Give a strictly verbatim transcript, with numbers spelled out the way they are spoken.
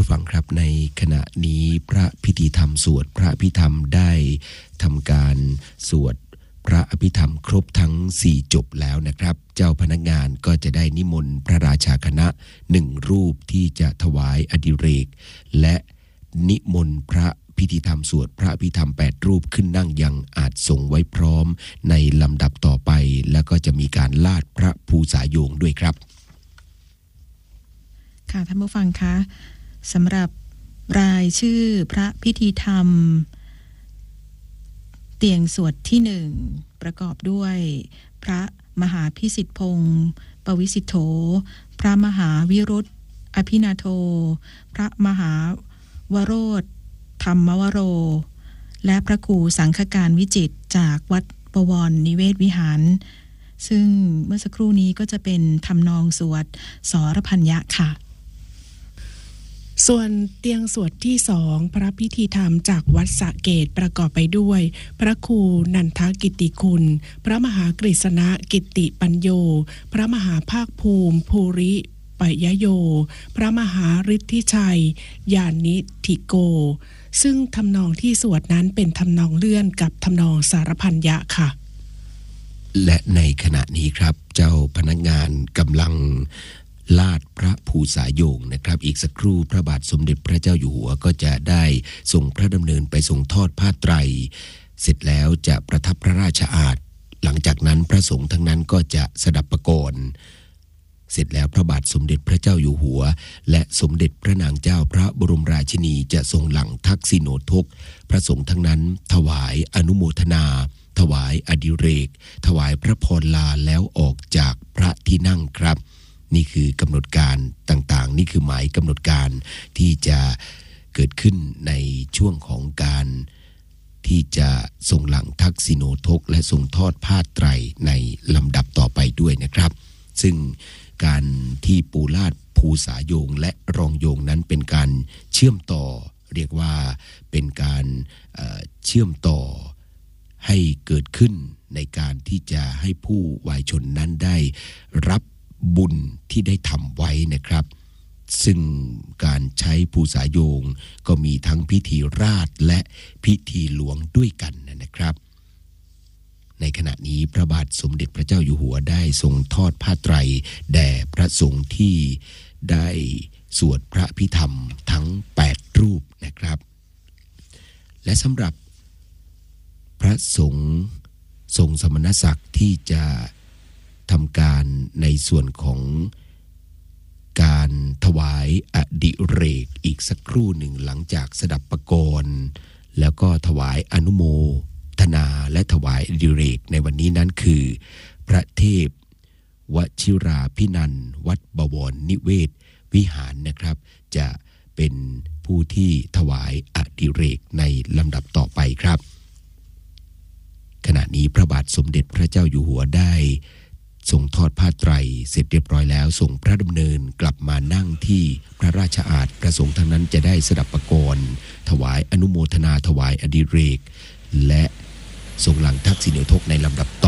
ผู้ฟังครับในขณะนี้พระพิธีธรรมสวดพระอภิธรรมได้ทำการสวดพระอภิธรรมครบทั้งสี่จบแล้วนะครับเจ้าพนักงานก็จะได้นิมนต์พระราชาคณะหนึ่งรูปที่จะถวายอดิเรกและนิมนต์พระพิธีธรรมสวดพระอภิธรรมแปดรูปขึ้นนั่งยังอาจส่งไว้พร้อมในลำดับต่อไปแล้วก็จะมีการลาดพระภูษาโยงด้วยครับค่ะท่านผู้ฟังคะสำหรับรายชื่อพระพิธีธรรมเตียงสวดที่หนึ่งประกอบด้วยพระมหาพิสิทธิพงศ์ปวิสิทโธพระมหาวิรุธอภินาโทพระมหาวโรธธรรมวโรและพระครูสังฆการวิจิตรจากวัดบวรนิเวศวิหารซึ่งเมื่อสักครู่นี้ก็จะเป็นทำนองสวดสรพัญญะค่ะส่วนเตียงสวดที่สองพระพิธีธรรมจากวัดสระเกตประกอบไปด้วยพระครูนันทกิตติคุณพระมหากฤษณะกิตติปัญโยพระมหาภาคภูมิภูริปยโยพระมหาฤทธิชัยญาณิธิโกซึ่งทำนองที่สวดนั้นเป็นทำนองเลื่อนกับทำนองสารพัญญะค่ะและในขณะนี้ครับเจ้าพนักงานกำลังลาดพระภูษาโยงนะครับอีกสักครู่พระบาทสมเด็จพระเจ้าอยู่หัวก็จะได้ส่งพระดำเนินไปส่งทอดผ้าไตรเสร็จแล้วจะประทับพระราชอาสน์หลังจากนั้นพระสงฆ์ทั้งนั้นก็จะสดับประโกนเสร็จแล้วพระบาทสมเด็จพระเจ้าอยู่หัวและสมเด็จพระนางเจ้าพระบรมราชินีจะทรงหลั่งทักษิโณทกพระสงฆ์ทั้งนั้นถวายอนุโมทนาถวายอดิเรกถวายพระพรลาแล้วออกจากพระที่นั่งครับนี่คือกำหนดการต่างๆนี่คือหมายกำหนดการที่จะเกิดขึ้นในช่วงของการที่จะทรงหลั่งทักษิโณทกและทรงทอดผ้าไตรในลำดับต่อไปด้วยนะครับซึ่งการที่ปูลาดภูษาโยงและรองโยงนั้นเป็นการเชื่อมต่อเรียกว่าเป็นการเอ่อเชื่อมต่อให้เกิดขึ้นในการที่จะให้ผู้วายชนนั้นได้รับบุญที่ได้ทำไว้นะครับซึ่งการใช้ภูษาโยงก็มีทั้งพิธีราชและพิธีหลวงด้วยกันนะครับในขณะนี้พระบาทสมเด็จพระเจ้าอยู่หัวได้ทรงทอดผ้าไตรแด่พระสงฆ์ที่ได้สวดพระอภิธรรมทั้งแปดรูปนะครับและสำหรับพระสงฆ์ทรงสมณศักดิ์ที่จะทำการในส่วนของการถวายอดิเรกอีกสักครู่หนึ่งหลังจากสดับประโกนแล้วก็ถวายอนุโมทนาและถวายอดิเรกในวันนี้นั้นคือพระเทพวชิราภินันท์วัดบวรนิเวศวิหารนะครับจะเป็นผู้ที่ถวายอดิเรกในลำดับต่อไปครับขณะนี้พระบาทสมเด็จพระเจ้าอยู่หัวได้ทรงทอดผ้าไตรเสร็จเรียบร้อยแล้วส่งพระดำเนินกลับมานั่งที่พระราชอาสน์พระสงฆ์ทั้งนั้นจะได้สดับประโกนถวายอนุโมทนาถวายอดิเรกและทรงหลั่งทักษิโณทกในลำดับต่อ